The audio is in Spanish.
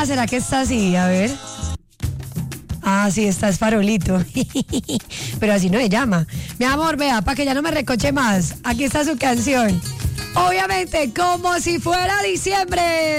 Ah, ¿será que está así? A ver. Ah, sí, está es Farolito. Pero así no se llama. Mi amor, vea, para que ya no me recoche más. Aquí está su canción. Obviamente, como si fuera diciembre.